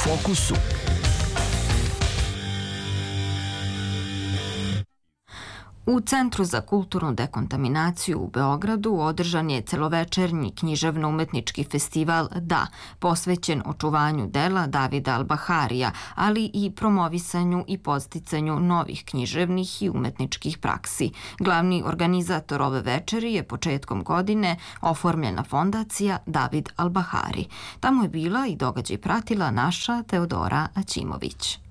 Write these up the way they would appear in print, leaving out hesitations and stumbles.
Fokusu. U Centru za kulturnu dekontaminaciju u Beogradu održan je celovečernji književno-umetnički festival DA, posvećen očuvanju dela Davida Albaharija, ali i promovisanju i podsticanju novih književnih i umetničkih praksi. Glavni organizator ove večeri je početkom godine oformljena fondacija David Albahari. Tamo je bila i događaj pratila naša Teodora Aćimović.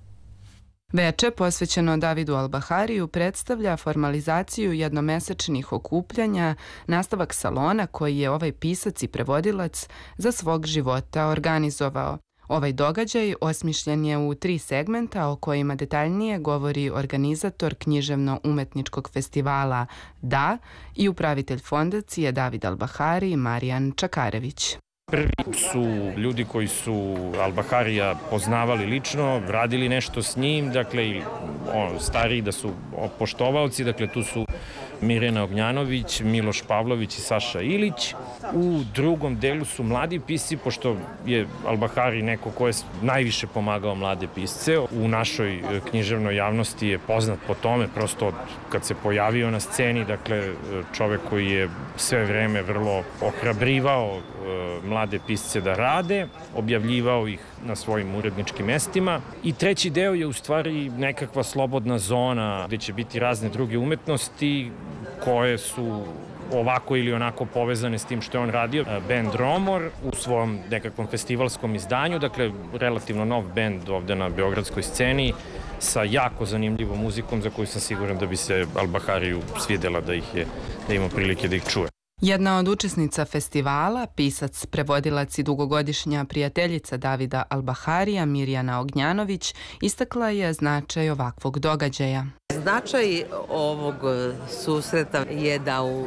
Veče posvećeno Davidu Albahariju predstavlja formalizaciju jednomesečnih okupljanja, nastavak salona koji je ovaj pisac i prevodilac za svog života organizovao. Ovaj događaj osmišljen je u 3 segmenta o kojima detaljnije govori organizator književno-umetničkog festivala DA i upravitelj fondacije David Albahari Marijan Čakarević. Prvi su ljudi koji su Albaharija poznavali lično, radili nešto s njim, dakle, stariji da su poštovaoci, dakle, tu su Mirjana Ognjanović, Miloš Pavlović i Saša Ilić. U drugom delu su mladi pisci, pošto je Albahari neko ko je najviše pomagao mlade pisce. U našoj književnoj javnosti je poznat po tome, prosto kad se pojavio na sceni, dakle, čovek koji je sve vreme vrlo ohrabrivao mlade pisce da rade, objavljivao ih na svojim uredničkim mestima. I treći deo je u stvari nekakva slobodna zona gde će biti razne druge umetnosti koje su ovako ili onako povezane s tim što je on radio. Band Romor u svom nekakvom festivalskom izdanju, dakle relativno nov band ovde na beogradskoj sceni sa jako zanimljivom muzikom za koju sam siguran da bi se Albahariju svidela da ima prilike da ih čuje. Jedna od učesnica festivala, pisac, prevodilac i dugogodišnja prijateljica Davida Albaharija, Mirjana Ognjanović, istakla je značaj ovakvog događaja. Značaj ovog susreta je da u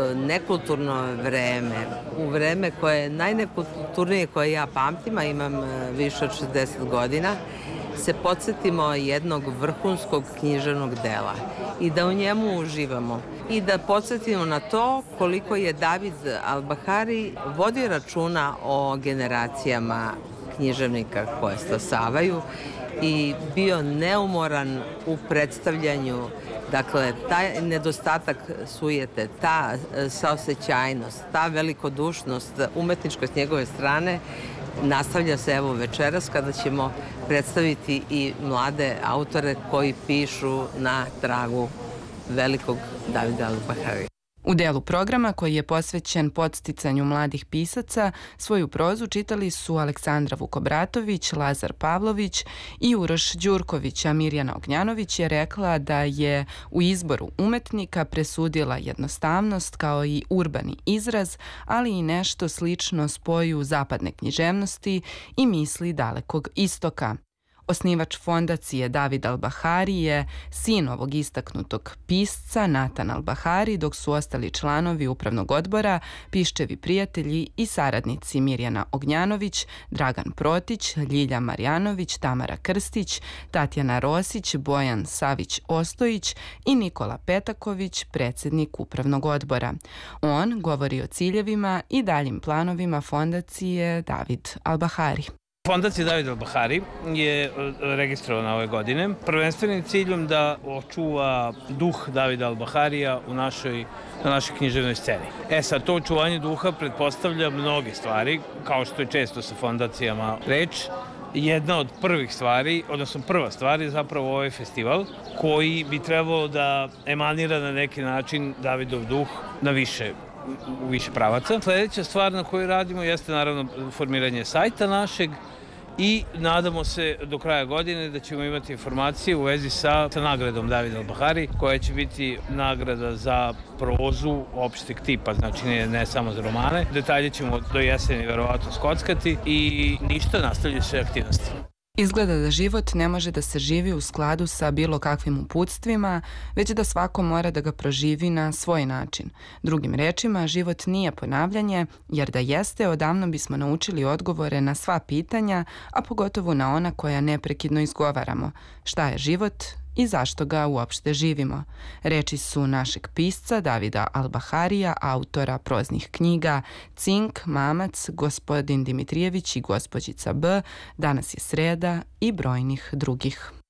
nekulturno vreme, u vreme koje je najnekulturnije koje ja pamtim, a imam više od 60 godina, se podsjetimo jednog vrhunskog književnog dela i da u njemu uživamo i da podsjetimo na to koliko je David Albahari vodio računa o generacijama književnika koje stasavaju i bio neumoran u predstavljanju. Dakle, taj nedostatak sujete, ta saosećajnost, ta velikodušnost, umetnička s njegove strane nastavlja se evo večeras kada ćemo predstaviti i mlade autore koji pišu na tragu velikog Davida Albaharija. U delu programa koji je posvećen podsticanju mladih pisaca, svoju prozu čitali su Aleksandra Vukobratović, Lazar Pavlović i Uroš Đurković, a Mirjana Ognjanović je rekla da je u izboru umetnika presudila jednostavnost kao i urbani izraz, ali i nešto slično spoju zapadne književnosti i misli dalekog istoka. Osnivač fondacije David Albahari je sin ovog istaknutog pisca Natan Albahari, dok su ostali članovi upravnog odbora, piščevi prijatelji i saradnici Mirjana Ognjanović, Dragan Protić, Ljilja Marjanović, Tamara Krstić, Tatjana Rosić, Bojan Savić-Ostojić i Nikola Petaković, predsjednik upravnog odbora. On govori o ciljevima i daljim planovima fondacije David Albahari. Fondacija David Albahari je registrovana ove godine prvenstvenim ciljom da očuva duh Davida Albaharija na našoj književnoj sceni. Sad, to očuvanje duha pretpostavlja mnoge stvari, kao što je često sa fondacijama reč. Jedna od prvih stvari, odnosno prva stvar je zapravo ovaj festival koji bi trebalo da emanira na neki način Davidov duh na u više pravaca. Sljedeća stvar na kojoj radimo jeste naravno formiranje sajta našeg i nadamo se do kraja godine da ćemo imati informacije u vezi sa nagradom Davida Albahari, koja će biti nagrada za prozu opšteg tipa, znači ne samo za romane. Detalje ćemo do jeseni verovatno skockati i ništa, nastavljaju sve aktivnosti. Izgleda da život ne može da se živi u skladu sa bilo kakvim uputstvima, već da svako mora da ga proživi na svoj način. Drugim rečima, život nije ponavljanje, jer da jeste, odavno bismo naučili odgovore na sva pitanja, a pogotovo na ona koja neprekidno izgovaramo. Šta je život i zašto ga uopšte živimo. Reči su našeg pisca Davida Albaharija, autora proznih knjiga Cink, Mamac, Gospodin Dimitrijević i Gospođica B, Danas je sreda i brojnih drugih.